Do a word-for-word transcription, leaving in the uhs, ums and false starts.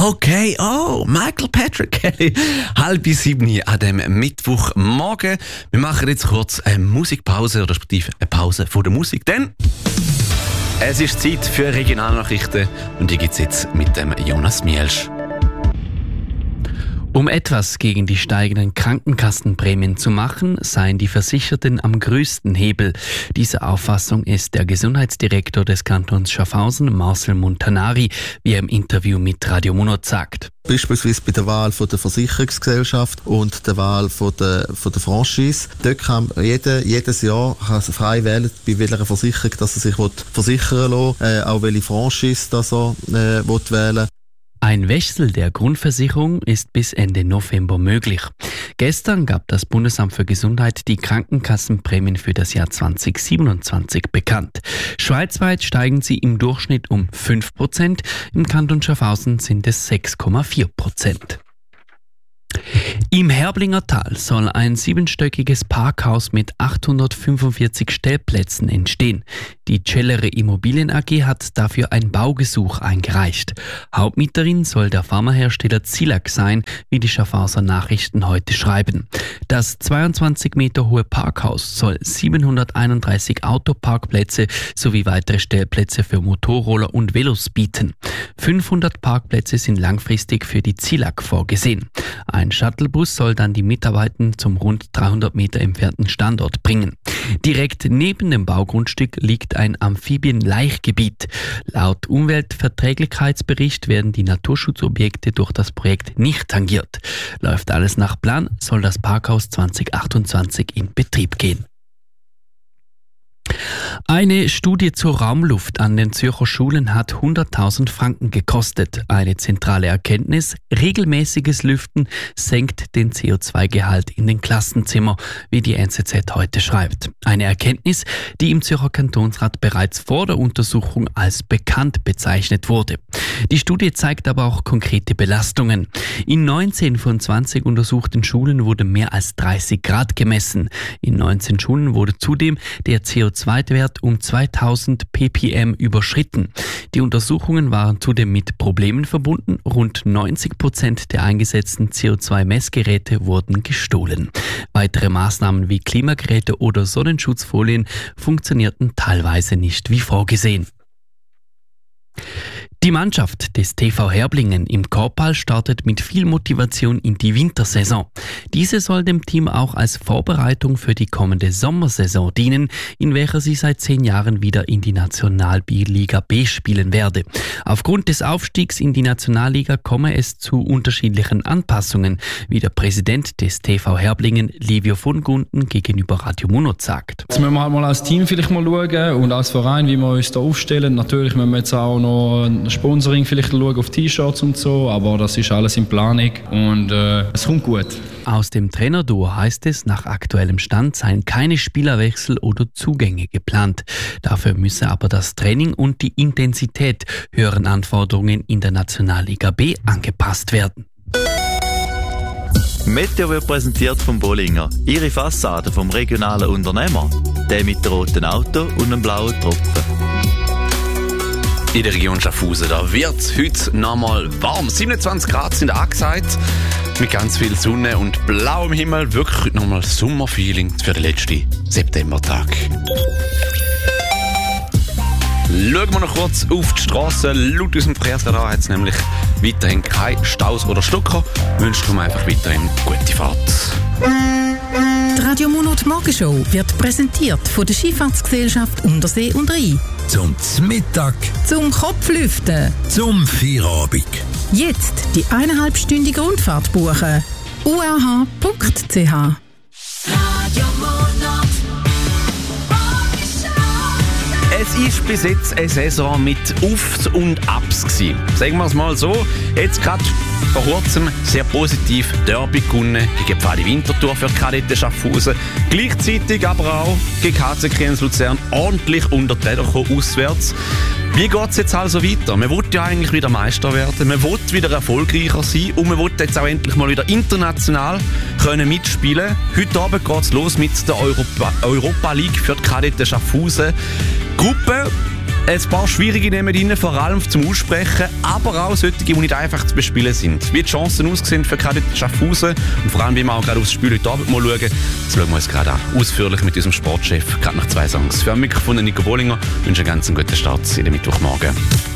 Okay, oh, Michael Patrick Kelly. Halb sieben an dem Mittwochmorgen. Wir machen jetzt kurz eine Musikpause, oder respektive eine Pause von der Musik, denn es ist Zeit für Regionalnachrichten und die gibt's jetzt mit dem Jonas Mielsch. Um etwas gegen die steigenden Krankenkassenprämien zu machen, seien die Versicherten am größten Hebel. Diese Auffassung ist der Gesundheitsdirektor des Kantons Schaffhausen, Marcel Montanari, wie er im Interview mit Radio Monat sagt. Beispielsweise bei der Wahl von der Versicherungsgesellschaft und der Wahl von der, von der Franchise. Dort kann jeder, jedes Jahr kann frei wählen, bei welcher Versicherung dass er sich versichern will, äh, auch welche Franchise dass er äh, will wählen. Ein Wechsel der Grundversicherung ist bis Ende November möglich. Gestern gab das Bundesamt für Gesundheit die Krankenkassenprämien für das Jahr zwanzig siebenundzwanzig bekannt. Schweizweit steigen sie im Durchschnitt um fünf Prozent, im Kanton Schaffhausen sind es sechs Komma vier Prozent. Im Herblinger Tal soll ein siebenstöckiges Parkhaus mit achthundertfünfundvierzig Stellplätzen entstehen. Die Cellere Immobilien A G hat dafür ein Baugesuch eingereicht. Hauptmieterin soll der Pharmahersteller Zilag sein, wie die Schaffhauser Nachrichten heute schreiben. Das zweiundzwanzig Meter hohe Parkhaus soll siebenhunderteinunddreißig Autoparkplätze sowie weitere Stellplätze für Motorroller und Velos bieten. fünfhundert Parkplätze sind langfristig für die Zilag vorgesehen. Ein Shuttlebus soll dann die Mitarbeiter zum rund dreihundert Meter entfernten Standort bringen. Direkt neben dem Baugrundstück liegt ein Amphibien-Laichgebiet. Laut Umweltverträglichkeitsbericht werden die Naturschutzobjekte durch das Projekt nicht tangiert. Läuft alles nach Plan, soll das Parkhaus zwanzig achtundzwanzig in Betrieb gehen. Eine Studie zur Raumluft an den Zürcher Schulen hat hunderttausend Franken gekostet. Eine zentrale Erkenntnis: regelmäßiges Lüften senkt den C O zwei Gehalt in den Klassenzimmern, wie die N Z Z heute schreibt. Eine Erkenntnis, die im Zürcher Kantonsrat bereits vor der Untersuchung als bekannt bezeichnet wurde. Die Studie zeigt aber auch konkrete Belastungen. In neunzehn von zwanzig untersuchten Schulen wurde mehr als dreißig Grad gemessen. In neunzehn Schulen wurde zudem der C O zwei Wert um zweitausend ppm überschritten. Die Untersuchungen waren zudem mit Problemen verbunden. Rund neunzig Prozent der eingesetzten C O zwei Messgeräte wurden gestohlen. Weitere Maßnahmen wie Klimageräte oder Sonnenschutzfolien funktionierten teilweise nicht wie vorgesehen. Die Mannschaft des T V Herblingen im Korpal startet mit viel Motivation in die Wintersaison. Diese soll dem Team auch als Vorbereitung für die kommende Sommersaison dienen, in welcher sie seit zehn Jahren wieder in die Nationalliga B spielen werde. Aufgrund des Aufstiegs in die Nationalliga komme es zu unterschiedlichen Anpassungen, wie der Präsident des T V Herblingen, Livio von Gunten, gegenüber Radio Monat sagt. Jetzt müssen wir halt mal als Team vielleicht mal schauen und als Verein, wie wir uns da aufstellen. Natürlich müssen wir jetzt auch noch Sponsoring vielleicht schauen auf T-Shirts und so, aber das ist alles in Planung und äh, es kommt gut. Aus dem Trainerduo heißt es, nach aktuellem Stand seien keine Spielerwechsel oder Zugänge geplant. Dafür müsse aber das Training und die Intensität höheren Anforderungen in der Nationalliga B angepasst werden. Meteo wird präsentiert vom Bollinger. Ihre Fassade vom regionalen Unternehmer. Der mit dem roten Auto und einem blauen Tropfen. In der Region Schaffhausen, da wird es heute nochmal warm. siebenundzwanzig Grad sind angesagt, mit ganz viel Sonne und blauem Himmel. Wirklich heute nochmal Sommerfeeling für den letzten Septembertag. Schauen wir noch kurz auf die Straße. Laut unserem Verkehrsradar hat es nämlich weiterhin keine Staus oder Stocker. Wünschen wir einfach weiterhin gute Fahrt. Die Radio Monat Morgenshow wird präsentiert von der Skifahrtsgesellschaft Untersee und Rhein. Zum Mittag. Zum Kopflüften. Zum Feierabend. Jetzt die eineinhalbstündige Rundfahrt buchen. u r h punkt c h. Radio Monat. Es ist bis jetzt eine Saison mit Aufs und Abs gewesen. Sagen wir es mal so. Jetzt gerade vor kurzem sehr positiv Derby gewonnen gegen Pfadi Winterthur für Kadetten Schaffhausen. Gleichzeitig aber auch gegen H C Kriens Luzern ordentlich unter die Räder gekommen, auswärts. Wie geht es jetzt also weiter? Man will ja eigentlich wieder Meister werden, man will wieder erfolgreicher sein und man will jetzt auch endlich mal wieder international können mitspielen. Heute Abend geht es los mit der Europa, Europa League für die Kadetten Schaffhausen. Gruppe Ein paar schwierige nehmen rein, vor allem zum Aussprechen, aber auch solche, die nicht einfach zu bespielen sind. Wie die Chancen aussehen für K D Schaffhausen und vor allem, wie wir auch gerade aufs Spiel heute Abend mal schauen, das schauen wir uns gerade an. Ausführlich mit unserem Sportchef, gerade nach zwei Songs. Für ein Mikrofon Nico Bollinger wünsche einen ganz guten Start in den Mittwochmorgen.